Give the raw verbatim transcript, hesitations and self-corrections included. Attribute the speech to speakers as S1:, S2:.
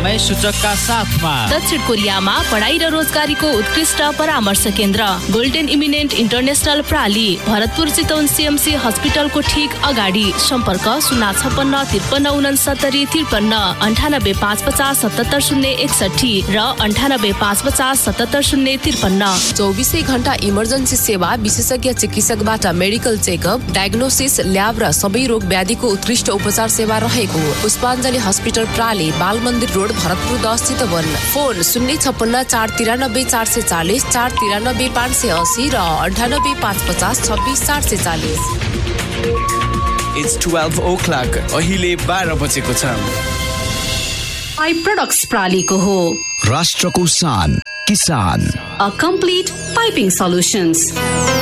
S1: समय सूचकका साथमा
S2: दक्षिण कोरियामा पढाइ र रोजगारीको उत्कृष्ट परामर्श केन्द्र golden eminent international प्राली Bharatpur Chitwan CMC हस्पिटलको ठीक अगाडि। सम्पर्क शून्य छपन्न त्रिपन्न उनसत्तरी त्रिपन्न अन्ठानब्बे पाँच पचास सतहत्तर शून्य एकसठी र अन्ठानब्बे पाँच पचास सतहत्तर शून्य त्रिपन्न।
S3: चौबिसै घण्टा इमर्जेन्सी सेवा, विशेषज्ञ चिकित्सकबाट मेडिकल चेकअप, डायग्नोसिस, ल्याब र सबै रोग व्याधिको उत्कृष्ट उपचार सेवा रहेको पुष्पाञ्जली हस्पिटल प्राली, बाल मन्दिर रोड, भरतपुर दस चितवन। फोन शून्य छप्पन्न चार तिरानब्बे चार सय चालिस, चार तिरानब्बे पाँच सय असी र अन्ठानब्बे पाँच पचास छब्बिस चार सय चालिस।
S4: It's twelve o'clock. अहिले बाह्र बजेको छ।
S2: पाइप प्रोडक्ट्स प्रालीको हो।
S5: राष्ट्रको शान किसान।
S2: A complete piping solutions.